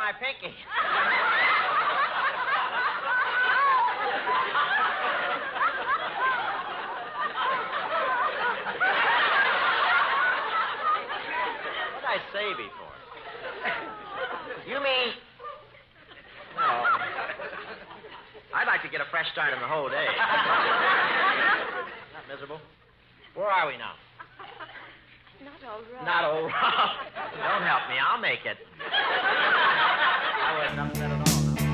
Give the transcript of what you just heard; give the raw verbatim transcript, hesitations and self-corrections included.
my pinky. What did I say before? You mean... No. I'd like to get a fresh start on the whole day. Not miserable. Where are we now? Not all right. Not all right. Don't help me. I'll make it. I wouldn't upset